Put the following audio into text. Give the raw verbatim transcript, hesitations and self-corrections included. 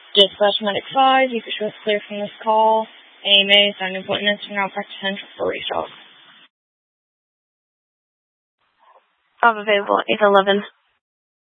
Dispatch Medic five, you can show us clear from this call. A M A, signing appointments for malpractice potential for reach out. I'm available, eight eleven.